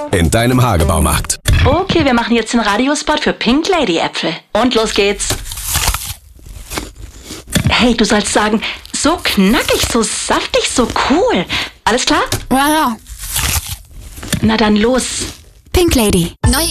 in deinem Hagebaumarkt. Okay, wir machen jetzt den Radiospot für Pink Lady Äpfel. Und los geht's. Hey, du sollst sagen, so knackig, so saftig, so cool. Alles klar? Ja. Na dann los. Pink Lady. Neu